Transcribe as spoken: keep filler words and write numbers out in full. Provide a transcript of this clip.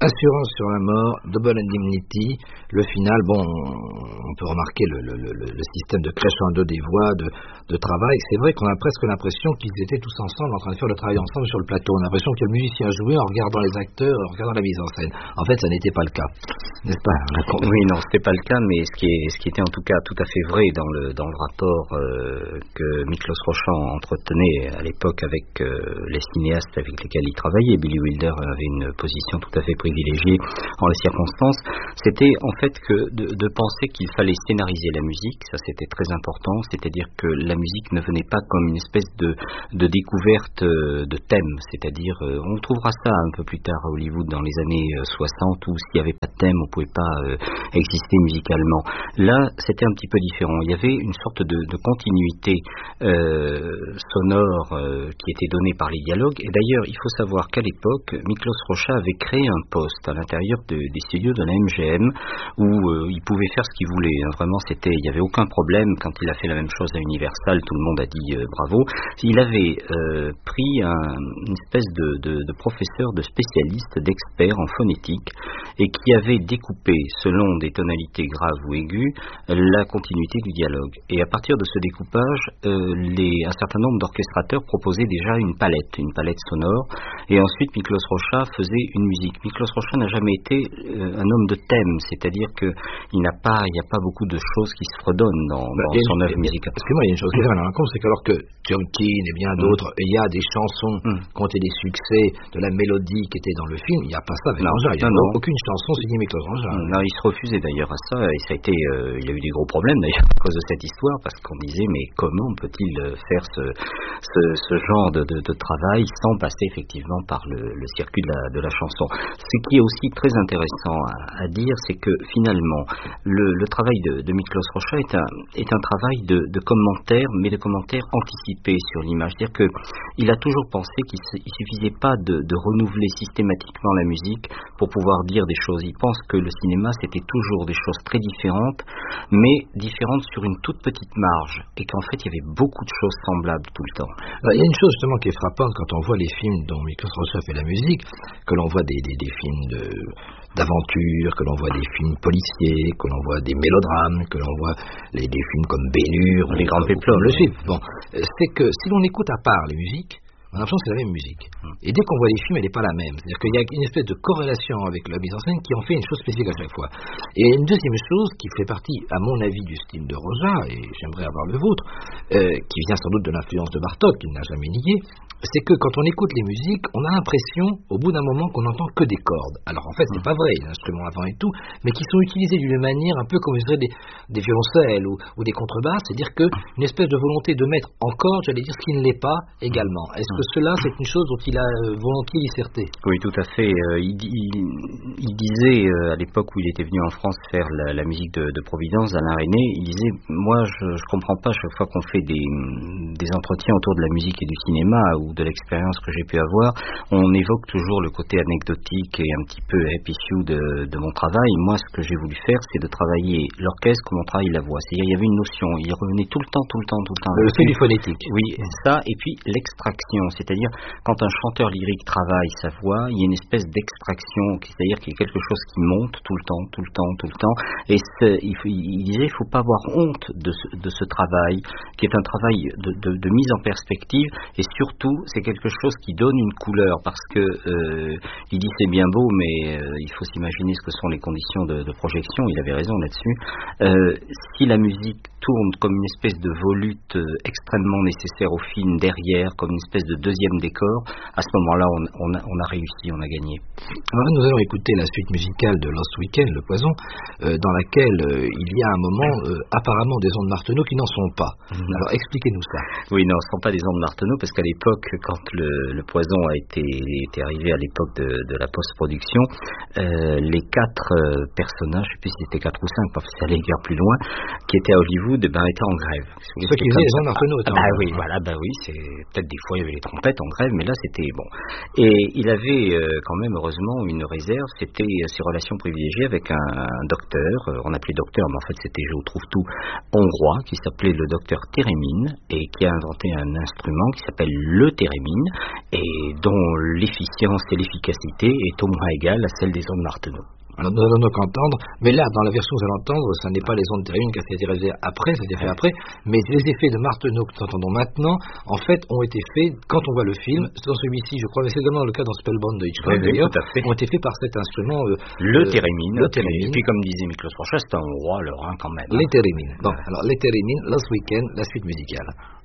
Assurance sur la mort, Double Indemnity, le final, bon, on peut remarquer le, le, le, le système de crescendo des voix, de, de travail. C'est vrai qu'on a presque l'impression qu'ils étaient tous ensemble en train de faire le travail ensemble sur le plateau. On a l'impression que le musicien jouait en regardant les acteurs, en regardant la mise en scène. En fait, ça n'était pas le cas, n'est-ce pas? Oui, non, c'était pas le cas, mais ce qui, est, ce qui était en tout cas tout à fait vrai dans le, dans le rapport euh, que Miklos Rozsa entretenait à l'époque avec euh, les cinéastes avec lesquels il travaillait. Billy Wilder avait une position tout à fait privilégiée en les circonstances, c'était en fait que de, de penser qu'il fallait scénariser la musique. Ça c'était très important, c'est-à-dire que la musique ne venait pas comme une espèce de, de découverte de thème, c'est-à-dire euh, on trouvera ça un peu plus tard à Hollywood dans les années soixante où s'il n'y avait pas de thème on ne pouvait pas euh, exister musicalement. Là c'était un petit peu différent, il y avait une sorte de, de continuité euh, sonore euh, qui était donnée par les dialogues, et d'ailleurs il faut savoir qu'à l'époque Miklos Rozsa avait créé un poste à l'intérieur de, des studios de la M G M où euh, il pouvait faire ce qu'il voulait, hein. Vraiment c'était, il n'y avait aucun problème. Quand il a fait la même chose à Universal, tout le monde a dit euh, bravo. Il avait euh, pris un, une espèce de, de, de professeur, de spécialiste, d'expert en phonétique, et qui avait découpé selon des tonalités graves ou aiguës la continuité du dialogue, et à partir de ce découpage euh, les, un certain nombre d'orchestrateurs proposaient déjà une palette, une palette sonore, et ensuite Miklos Rozsa faisait une musique. Miklos Rozsa n'a jamais été euh, un homme de thème, c'est-à-dire qu'il n'a pas, il n'y a pas beaucoup de choses qui se redonnent dans, bah, dans son œuvre musicale. Parce que moi, il y a une chose qui est vraiment compte, c'est qu'alors que John Keane et bien d'autres, mm. il y a des chansons mm. qui ont été des succès, de la mélodie qui était dans le film, il n'y a pas ça avec Rozsa. Il n'y a non, non. aucune chanson signée Miklos Rozsa. Non, il se refusait d'ailleurs à ça, et ça a été, euh, il a eu des gros problèmes d'ailleurs à cause de cette histoire, parce qu'on disait, mais comment peut-il faire ce, ce, ce genre de, de, de travail sans passer effectivement par le, le circuit de la, de la chanson. Ce qui est aussi très intéressant à, à dire, c'est que finalement, le, le travail de, de Miklos Rozsa est un, est un travail de, de commentaire, mais de commentaire anticipé sur l'image. C'est-à-dire qu'il a toujours pensé qu'il ne suffisait pas de, de renouveler systématiquement la musique pour pouvoir dire des choses. Il pense que le cinéma, c'était toujours des choses très différentes, mais différentes sur une toute petite marge, et qu'en fait, il y avait beaucoup de choses semblables tout le temps. Il y a une chose justement qui est frappante quand on voit les films dont Miklos Rozsa fait la musique, que l'on voit des, des, des films de, d'aventure, que l'on voit des films policiers, que l'on voit des mélodrames, que l'on voit les, des films comme Ben-Hur, les grands péplums, le suivre. Bon, c'est que si l'on écoute à part les musiques, on a l'impression que c'est la même musique. Et dès qu'on voit les films, elle n'est pas la même. C'est-à-dire qu'il y a une espèce de corrélation avec la mise en scène qui en fait une chose spécifique à chaque fois. Et il y a une deuxième chose qui fait partie, à mon avis, du style de Rozsa, et j'aimerais avoir le vôtre, euh, qui vient sans doute de l'influence de Bartók, qu'il n'a jamais nié, c'est que quand on écoute les musiques, on a l'impression, au bout d'un moment, qu'on n'entend que des cordes. Alors en fait, c'est pas vrai, il y a des instruments avant et tout, mais qui sont utilisés d'une manière un peu comme je dirais des, des violoncelles ou, ou des contrebasses, c'est-à-dire qu'une espèce de volonté de mettre en corde, j'allais dire, ce qui ne l'est pas également. Est-ce que cela, c'est une chose dont il a euh, volontiers disserté? Oui, tout à fait. Euh, il, il, il disait, euh, à l'époque où il était venu en France faire la, la musique de, de Providence, Alain René, il disait, moi, je ne comprends pas, chaque fois qu'on fait des, des entretiens autour de la musique et du cinéma, ou de l'expérience que j'ai pu avoir, on évoque toujours le côté anecdotique et un petit peu happy few de, de mon travail. Moi, ce que j'ai voulu faire, c'est de travailler l'orchestre comme on travaille la voix. C'est-à-dire, il y avait une notion, il revenait tout le temps, tout le temps, tout le temps. Le fait du phonétique. Oui, ça, et puis l'extraction, c'est-à-dire, quand un chanteur lyrique travaille sa voix, il y a une espèce d'extraction, c'est-à-dire qu'il y a quelque chose qui monte tout le temps, tout le temps, tout le temps, et il, il disait, il ne faut pas avoir honte de ce, de ce travail, qui est un travail de, de, de mise en perspective, et surtout, c'est quelque chose qui donne une couleur, parce que euh, il dit c'est bien beau, mais euh, il faut s'imaginer ce que sont les conditions de, de projection. Il avait raison là-dessus. Euh, si la musique tourne comme une espèce de volute euh, extrêmement nécessaire au film derrière, comme une espèce de deuxième décor, à ce moment-là, on, on, a, on a réussi, on a gagné. Alors nous allons écouter la suite musicale de Lost Weekend, Le Poison, euh, dans laquelle euh, il y a un moment euh, apparemment des ondes Martenot qui n'en sont pas. Mmh. Alors expliquez-nous ça. Oui, non, ce ne sont pas des ondes Martenot, parce qu'à l'époque, quand le, le Poison a été, été arrivé à l'époque de, de la post-production, euh, les quatre euh, personnages, je ne sais plus si c'était quatre ou cinq, parce que ça allait guère plus loin, qui étaient à Hollywood, ben, étaient en grève. C'est ça qui faisait les ondes Martenot. Ah, bah oui, voilà, bah oui, c'est peut-être des fois il y avait les complète en grève, mais là c'était bon. Et il avait euh, quand même heureusement une réserve, c'était ses relations privilégiées avec un, un docteur, euh, on appelait docteur, mais en fait c'était je trouve tout hongrois, qui s'appelait le docteur Térémine, et qui a inventé un instrument qui s'appelle le Térémine, et dont l'efficience et l'efficacité est au moins égale à celle des ondes Martenot. Alors, nous allons donc entendre, mais là, dans la version que vous allez entendre, ce n'est pas les ondes Térémine qui a été réalisées après, ça a été fait après, mais les effets de Martenot que nous entendons maintenant, en fait, ont été faits quand on voit le film. Dans celui-ci, je crois, mais c'est également le cas dans Spellbound de Hitchcock, oui, d'ailleurs, oui, ont été faits par cet instrument. Euh, le euh, Térémine. Le Térémine. Et puis, comme disait Miklos Rocha, c'est un roi, le Rhin, quand même. Les Térémines. Bon, alors, les Térémines, Last Weekend, la suite musicale.